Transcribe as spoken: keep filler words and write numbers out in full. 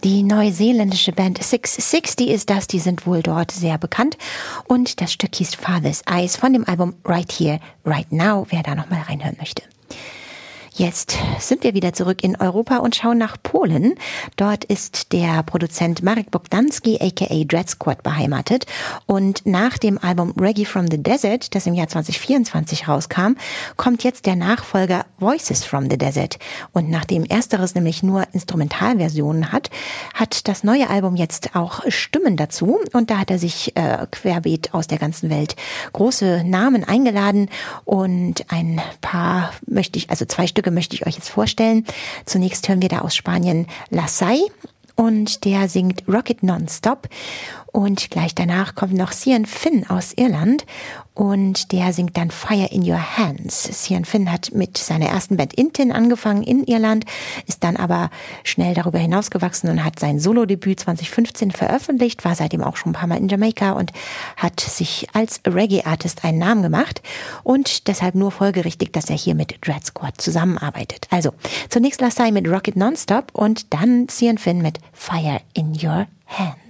Die neuseeländische Band six sixty ist das, die sind wohl dort sehr bekannt. Und das Stück hieß Father's Eyes von dem Album Right Here, Right Now, wer da nochmal reinhören möchte. Jetzt sind wir wieder zurück in Europa und schauen nach Polen. Dort ist der Produzent Marek Bogdanski aka Dread Squad beheimatet. Und nach dem Album Reggae from the Desert, das im Jahr zwanzig vierundzwanzig rauskam, kommt jetzt der Nachfolger Voices from the Desert. Und nachdem ersteres nämlich nur Instrumentalversionen hat, hat das neue Album jetzt auch Stimmen dazu. Und da hat er sich äh, querbeet aus der ganzen Welt große Namen eingeladen. Und ein paar möchte ich, also zwei Stücke möchte ich euch jetzt vorstellen. Zunächst hören wir da aus Spanien Lasai und der singt Rocket Nonstop. Und gleich danach kommt noch Cian Finn aus Irland und der singt dann Fire in Your Hands. Cian Finn hat mit seiner ersten Band Intin angefangen in Irland, ist dann aber schnell darüber hinausgewachsen und hat sein Solo-Debüt zwanzig fünfzehn veröffentlicht, war seitdem auch schon ein paar Mal in Jamaika und hat sich als Reggae-Artist einen Namen gemacht und deshalb nur folgerichtig, dass er hier mit Dread Squad zusammenarbeitet. Also zunächst Lasai mit Rocket Nonstop und dann Cian Finn mit Fire in Your Hands.